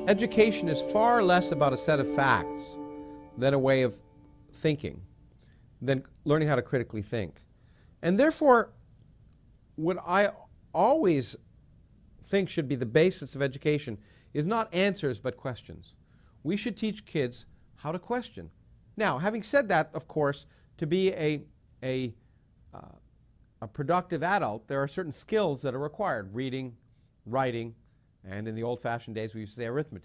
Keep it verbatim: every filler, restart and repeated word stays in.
education is far less about a set of facts than a way of thinking, than learning how to critically think. And therefore, what I always think should be the basis of education is not answers but questions. We should teach kids how to question. Now, having said that, of course, to be a, a, uh, a productive adult, there are certain skills that are required: reading, writing, and in the old-fashioned days we used to say arithmetic.